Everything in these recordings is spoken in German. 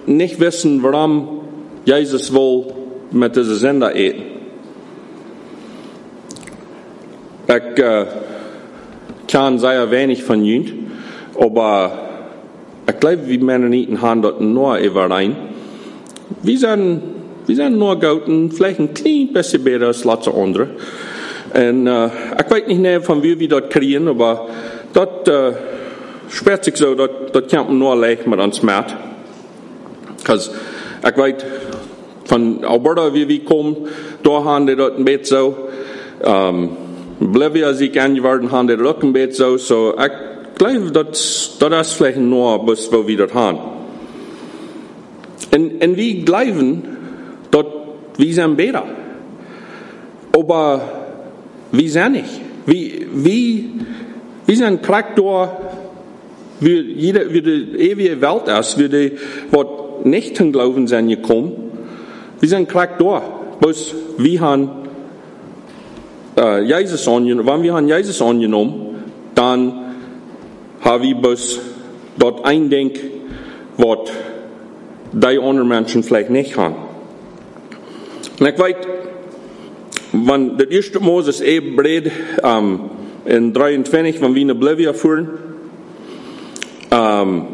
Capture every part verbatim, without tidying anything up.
nicht wissen, warum Jesus wohl mit dieser Sender eten. Ich äh, kann sehr wenig von Jünd, aber ich glaube, wir Mennoniten haben dort nur überein. Wir sind, wir sind nur Gauten, vielleicht ein klein bisschen besser als letzte andere. Und äh, ich weiß nicht mehr, von wie wir dort kriegen, aber dort äh, spürt sich so, dort, dort kann man nur leicht mit uns mit. Because ich weiß, von Alberta, wie wir kommen, da haben die dort ein bisschen so. Ähm, Bolivia, als ich angeworden haben die dort ein bisschen so. So, ich glaube, das, das ist vielleicht nur, was wir dort haben. Und, und wir glauben, dort, wir sind besser. Aber wir sind nicht. Wir, wir, wir sind Charakter, wie jede, wie die ewige Welt ist, wie die, was nicht zum Glauben sind gekommen. Wir sind Charakter. Bloß wir haben äh, Jesus angenommen. Wenn wir haben Jesus angenommen, dann haben wir bloß dort ein Ding, was die anderen Menschen vielleicht nicht haben. Und ich weiß, wenn das erste Moses eben redet, ähm, in dreiundzwanzig, wenn wir nach Bolivia fuhren, ähm,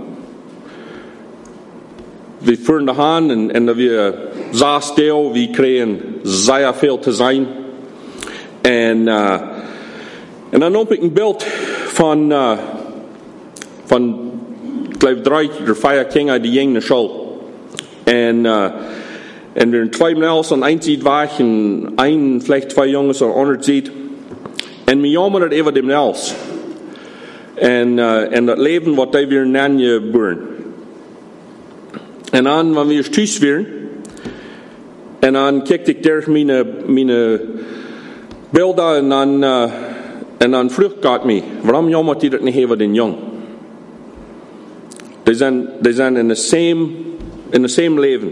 wir fuhren dahin und, und wir saßen da, wir kriegen sehr viel zu sein. Und, äh, und dann habe ich ein Bild von, äh, von ich glaube, drei oder vier Kinder, die gingen nach Schule. Und, äh, und wir zwei Mädels und eins sieht war ich und ein, vielleicht zwei Jungs und einer sieht. Und wir jammern das über dem Mädels. Und, äh, und das Leben, was die wir nennen, geboren. Und dann, wenn wir Tschüss wären, und dann kiekte ich durch meine, meine Bilder und dann, äh, und dann fragt Gott mich, warum jammert die das nicht über den Jungen? Die sind, die sind in dem in dem Leben.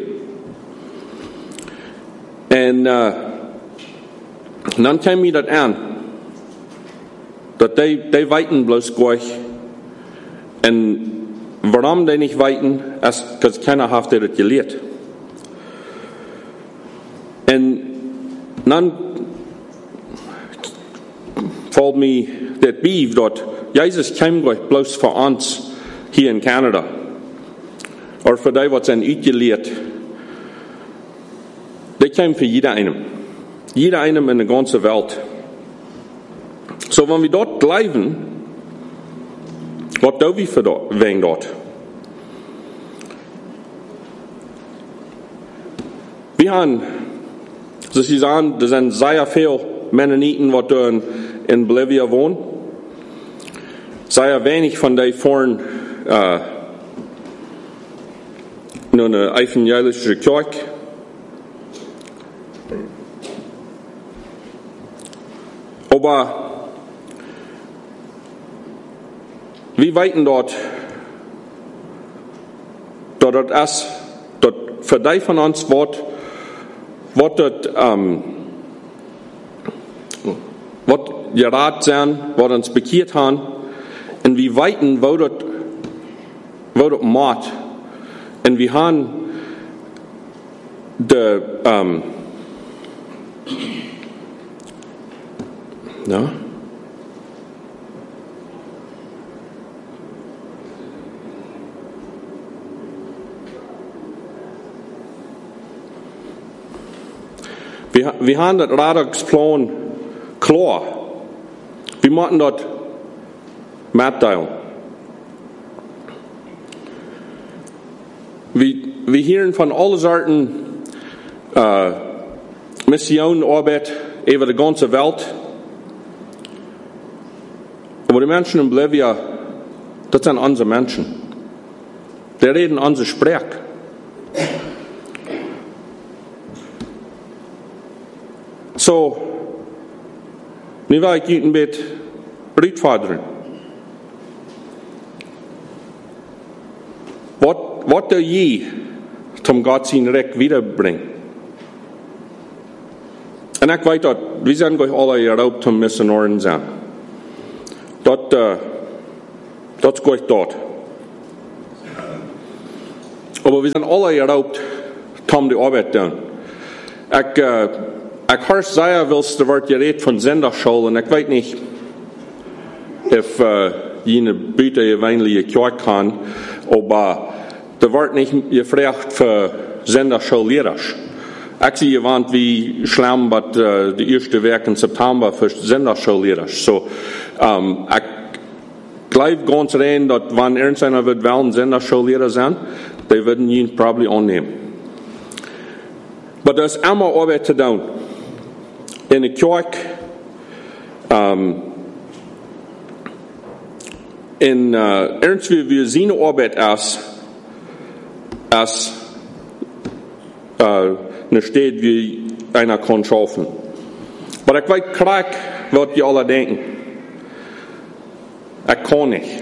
Und, äh, und dann kam mir das an, dass die, die weiten bloß gleich. Und warum die nicht weiten, ist, weil keiner hat das gelehrt. Und dann fällt mir das bei, dass Jesus kam gleich bloß für uns hier in Kanada. Oder für die, was sind ausgelehrt. Die kam für jeder einen. Jeder einen in der ganzen Welt. So, wenn wir dort bleiben, was tun wir für dort, wegen dort? Wir haben, so Sie sagen, da sind sehr viele Mennoniten, die in, in Bolivia wohnen. Sehr wenig von denen fahren äh, nur eine evangelische Kirche. Aber wir weiten dort, dort ist, dort für die von uns wird, wird dort, ähm, wird geraten sein, wird uns bekehrt haben, und wir weiten, wo dort, wo dort Mord, und wir haben die, ähm, ja, Wir, wir haben das Radagsplan klar. Wir müssen dort mitteilen. Wir, wir hören von allen Sorten äh, Missionarbeit über die ganze Welt. Aber die Menschen in Bolivia, das sind unsere Menschen. Die reden unsere Sprache. So, nu wil ik een beetje uitvorderen. Wat, wat doe je om God zijn rijk wiederbrengen? En ik weet dat, we zijn gleich alle Europa om missionaren zijn. Dat, uh, dat is gleich dort. Aber wir sind alle erlaubt, Tom die Arbeit tun. Ich, äh, ich höre sehr, willst du wird geredet von Sonntagsschule, und ich weiß nicht, if äh, jene Büte gewöhnliche Kirche kann, aber da wird nicht gefragt für Sonntagsschule. Ich sehe gewandt, wie schlimm was äh, die erste Woche in September für Sonntagsschule ist. So, ähm, ich glaube ganz rein, dass wenn irgendeiner wird wollen, Sonntagsschule sein, die würden ihn probably annehmen. Aber das ist immer Arbeit zu tun. In der Kirche, ähm, in uh, irgendwie wir sehen Arbeit als als uh, eine Stadt wie einer kann schaffen. Aber ich weiß krank, was die alle denken. Ich kann nicht.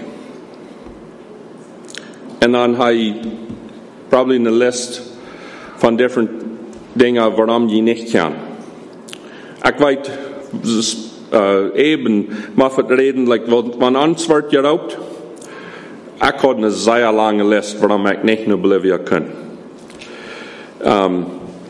Und dann habe ich probably eine Liste von different Dingen, warum die nicht kann. Ich weiß, das Uh, eben, mag reden, like, wenn uns wird geraubt, ich habe eine sehr lange Liste, warum ich nicht nach Bolivia kann. Um,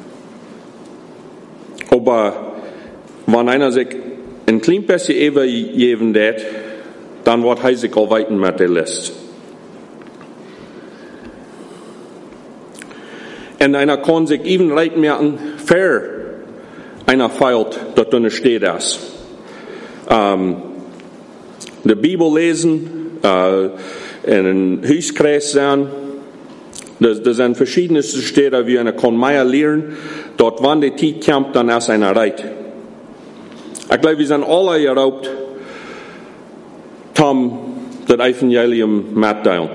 aber wenn einer sich ein klein bisschen übergeben hat, dann wird er sich auch weiter mit der Liste. Und einer kann sich even recht merken, fair einer feilt, dass da nicht steht ist. Um, die Bibel lesen, uh, in einem Hauskreis sein. Das, das sind verschiedene Städte, wie einer kann mehr lernen. Dort, wann die Zeit kommt, dann ist einer reit. Ich glaube, wir sind alle erlaubt, Tom das Evangelium mitteilen.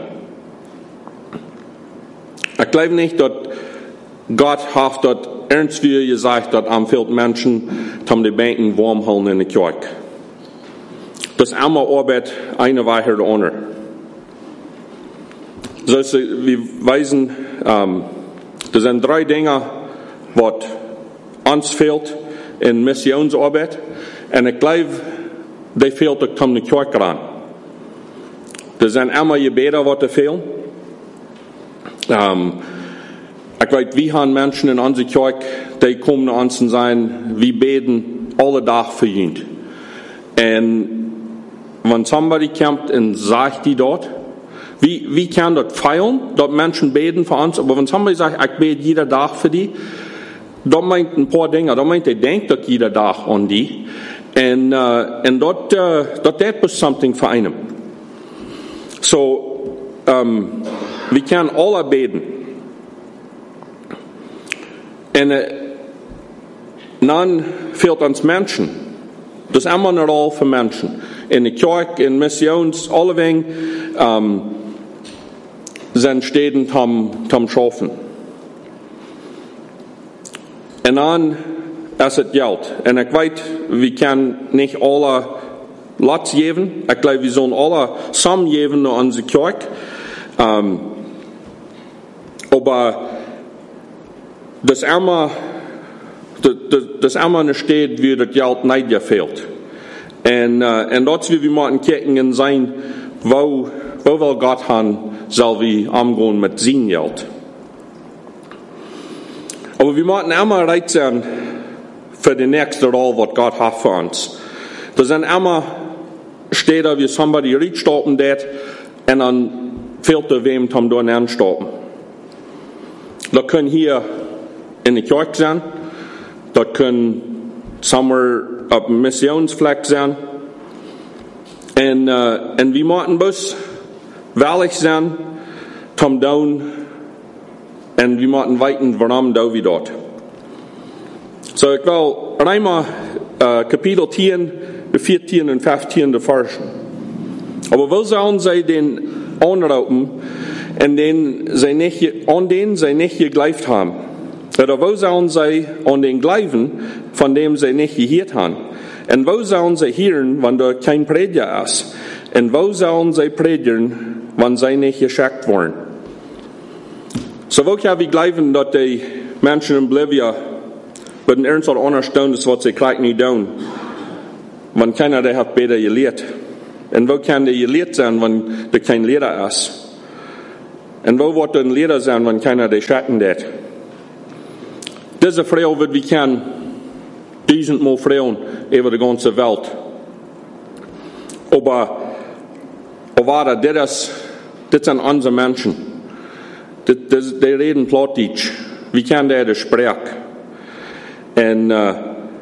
Ich glaube nicht, dass Gott hat dort irgendwie gesagt, dass am vielen Menschen Tom die Banken warm halten in der Kirche. Das ist immer Arbeit, eine weiter der andere. So, wir weisen, ähm, das sind drei Dinge, was uns fehlt in Missionsarbeit. Und ich glaube, die fehlt auch in der Kirche ran. Das sind immer Gebete, was da fehlen. Ähm, ich weiß, wir haben Menschen in unserer Kirche, die kommen zu uns und sagen, wir beten alle Tag für ihn. Und wenn somebody kommt und sagt die dort, wie, wie kann das feiern, dort Menschen beten für uns, aber wenn somebody sagt, ich bete jeden Tag für die, da meint ein paar Dinge, da meint er denkt dort jeden Tag an die, und, uh, und dort, uh, dort das something für einen. So, um, wir können alle beten. Und uh, dann fehlt uns Menschen. Das ist immer eine Rolle für Menschen. In der Kirche, in Missions, alle Dinge, um, sind Städten zum, zum Schaffen. Und dann ist es Geld. Und ich weiß, wir können nicht alle Lots geben. Ich glaube, wir sollen alle zusammen geben an unsere Kirche. Um, aber das ist immer, das, das ist immer eine Stadt, wie das Geld nicht gefällt. Und, uh, und dort will wir mal in Kirchen sein, wo, wo will Gott haben, soll wir umgehen mit seinem Geld. Aber wir müssen immer bereit sein für die nächste Rolle, was Gott hat für uns. Da sind immer Städte, wie somebody reinstoppen das, und dann fehlt der wem, um da anstoppen. Das können hier in der Kirche sein, das können somewhere auf dem Missionsfleck sein. Und, uh, und wir müssen bloß ehrlich sein, zum Down, und wir müssen weiten, warum da wir dort. So, ich will einmal uh, Kapitel zehn, vierzehn und fünfzehn erforschen. Aber wo sollen sie den anrufen, an den sie nicht, an den sie nicht geglaubt haben? Oder wo sollen sie an den glauben, von dem sie nicht gehört haben? Und wo sollen sie hören, wenn da kein Prediger ist? Und wo sollen sie predigen, wenn sie nicht geschickt wurden? So, wo kann wir glauben, dass die Menschen in Bolivia mit dem Ernst oder understellen, das was sie gleich nicht tun, wenn keiner der hat besser gelehrt? Und wo kann der gelehrt sein, wenn der kein Lehrer ist? Und wo wird ein Leder sein, wenn keiner die Schatten hat? Diese Frau wird wie kennen, tausendmal Frauen über die ganze Welt. Aber, aber das, das sind unsere Menschen. Das, das, die reden Plattdeutsch. Wie kann der das sprechen? Und uh,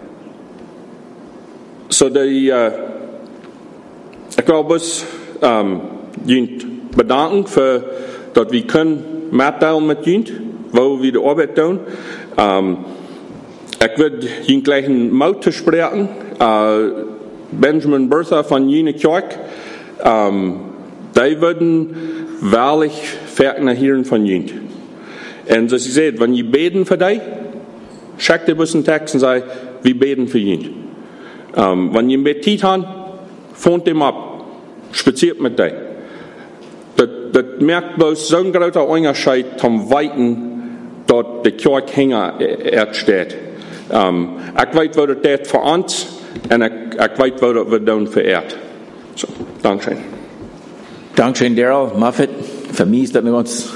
so die, uh, ich will bis um, bedanken für, dass wir können mitteilen mit Ihnen, wo wir die Arbeit tun. Um, ich würde Ihnen gleich ein Mauter sprechen. Uh, Benjamin Bertha von Jene Kirk. Um, die würden wahrlich Fertigner hören von Ihnen. Und so sie sagt, wenn ihr beten für dich, schickt ihr bis einen Text und sagt, wir beten für ihn. Um, wenn ihr mit Zeit habt, fahrt ihm ab, spaziert mit dir. Das, das merkt bloß so ein großer Unterschied zum Weiten, dort die Kirche hängen steht. Um, ich weiß, was das tut für uns, und ich, ich weiß, was wir tun für Erd. So, Dankeschön. Dankeschön, Daryl Muffet. Für mich ist das eine ganz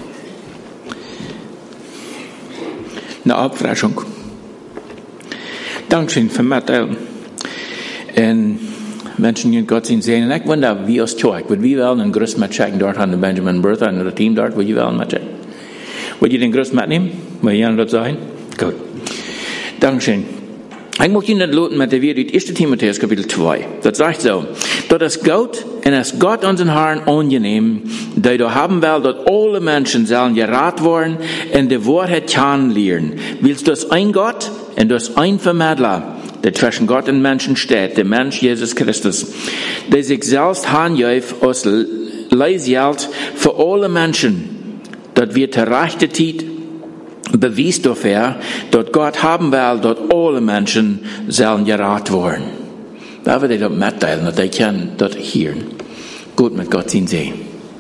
eine Abfrischung. Dankeschön für Mitteilen. Und Menschen, die Gott sehen. Und ich wundere, wie aus Kirche, würde wir wollen einen Gruß mitchecken dort an den Benjamin Bertha und das Team dort, würde ihr wollen mitchecken? Wollt ihr den Gruß mitnehmen? Wollt ihr das sagen? Gut. Dankeschön. Ich möchte Ihnen loten mit der Vierde, erster Timotheus Kapitel zwei. Das sagt so, dort ist Gott, und es Gott unseren Herrn angenehm, da du haben will, dass alle Menschen sollen gerat worden und die Wahrheit kennenlernen. Willst du es ein Gott und du es ein Vermittler, der zwischen Gott und Menschen steht, der Mensch Jesus Christus, der sich selbst handjäuft aus Leisgeld für alle Menschen, dass wir zur rechten Zeit bewies dafür, dass Gott haben will, dass alle Menschen sollen gerat werden. Da würde ich das mitteilen, dass ich kann das hören. Gut mit Gott sehen sehen.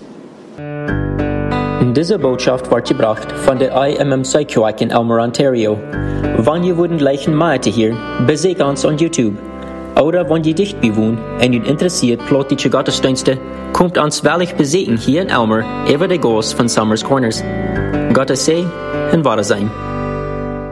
Diese Botschaft wird gebracht von der I M M C Kirche in Elmer, Ontario. Wenn ihr würden gleichen Meite hier, besucht uns on YouTube. Oder wenn ihr dicht bewohnt und ihr interessiert plottische Gottesdienste, kommt uns wellig besuchen hier in Elmer über die Gas von Summers Corners. Gottes Segen und Wahre sein.